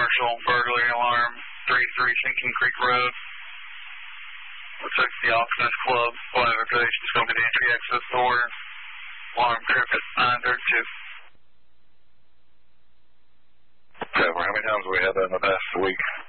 commercial burglary alarm, 33 Sinking Creek Road. Looks like the Officers Club. Flight evacuation is going to be the entry access door. Alarm trip at 9:32. Okay, how many times have we had that in the past week?